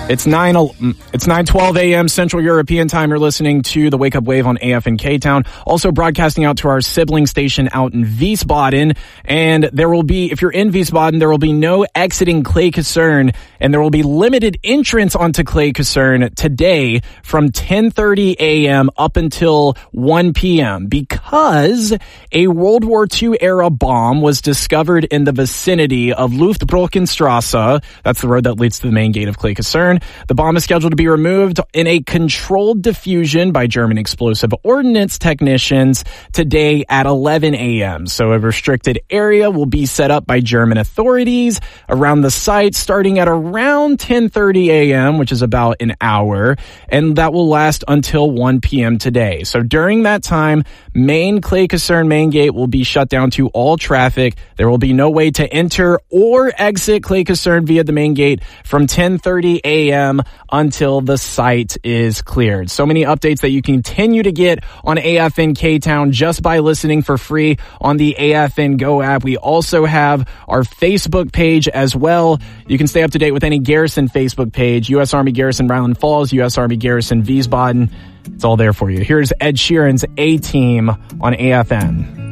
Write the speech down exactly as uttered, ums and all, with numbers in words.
It's nine. It's nine twelve a.m. Central European Time. You're listening to the Wake Up Wave on A F N K-Town. Also broadcasting out to our sibling station out in Wiesbaden. And there will be, if you're in Wiesbaden, there will be no exiting Clay Kaserne, and there will be limited entrance onto Clay Kaserne today from ten thirty a.m. up until one p.m. because a World War Two era bomb was discovered in the vicinity of Luftbrückenstrasse. That's the road that leads to the main gate of Clay Kaserne. The bomb is scheduled to be removed in a controlled diffusion by German explosive ordnance technicians today at eleven a.m. So a restricted area will be set up by German authorities around the site starting at around ten thirty a.m., which is about an hour, and that will last until one p.m. today. So during that time, main Clay Kaserne main gate will be shut down to all traffic. There will be no way to enter or exit Clay Kaserne via the main gate from ten thirty a.m. until the site is cleared. So many updates that you continue to get on A F N K-Town just by listening for free on the A F N Go app. We also have our Facebook page as well. You can stay up to date with any Garrison Facebook page, U S Army Garrison Ryland Falls, U S Army Garrison Wiesbaden. It's all there for you. Here's Ed Sheeran's A-Team on A F N.